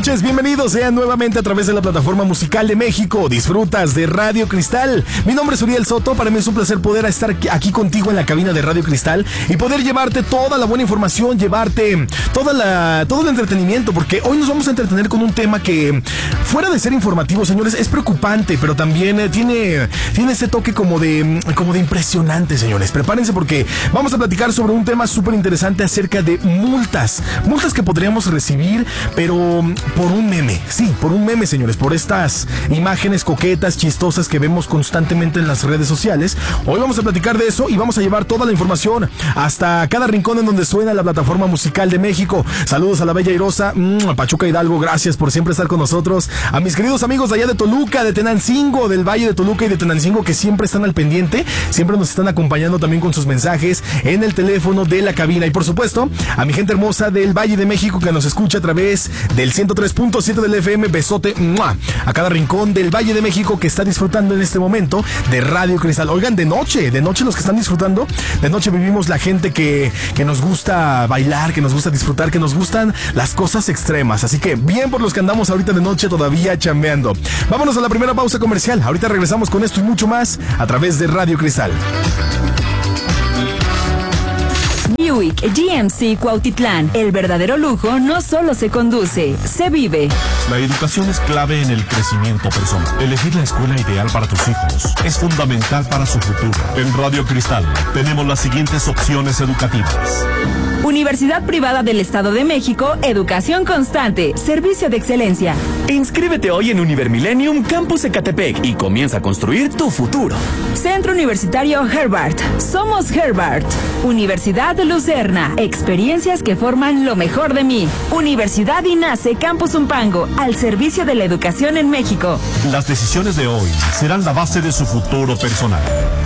noches, bienvenidos sean nuevamente a través de la plataforma musical de México. Disfrutas de Radio Cristal. Mi nombre es Uriel Soto, para mí es un placer poder estar aquí contigo en la cabina de Radio Cristal y poder llevarte toda la buena información, llevarte todo el entretenimiento, porque hoy nos vamos a entretener con un tema que, fuera de ser informativo, señores, es preocupante, pero también tiene ese toque como de impresionante, señores. Prepárense porque vamos a platicar sobre un tema súper interesante acerca de multas que podríamos recibir, pero por un meme. Sí, por un meme, señores, por estas imágenes coquetas, chistosas que vemos constantemente en las redes sociales. Hoy vamos a platicar de eso y vamos a llevar toda la información hasta cada rincón en donde suena la plataforma musical de México. Saludos a la bella Irosa, a Pachuca Hidalgo, gracias por siempre estar con nosotros. A mis queridos amigos de allá de Toluca, de Tenancingo, del Valle de Toluca y de Tenancingo, que siempre están al pendiente, siempre nos están acompañando también con sus mensajes en el teléfono de la cabina. Y por supuesto, a mi gente hermosa del Valle de México que nos escucha a través del 103.7 del FM, besote a cada rincón del Valle de México que está disfrutando en este momento de Radio Cristal. Oigan, de noche los que están disfrutando, de noche vivimos la gente que nos gusta bailar, que nos gusta disfrutar, que nos gustan las cosas extremas. Así que bien por los que andamos ahorita de noche todavía chambeando. Vámonos a la primera pausa comercial. Ahorita regresamos con esto y mucho más a través de Radio Cristal. Buick GMC Cuautitlán. El verdadero lujo no solo se conduce, se vive. La educación es clave en el crecimiento personal. Elegir la escuela ideal para tus hijos es fundamental para su futuro. En Radio Cristal tenemos las siguientes opciones educativas. Universidad Privada del Estado de México, educación constante, servicio de excelencia. Inscríbete hoy en Univermillennium Campus Ecatepec y comienza a construir tu futuro. Centro Universitario Herbart. Somos Herbart. Universidad de Lucerna. Experiencias que forman lo mejor de mí. Universidad INACE Campus Umpango, al servicio de la educación en México. Las decisiones de hoy serán la base de su futuro personal.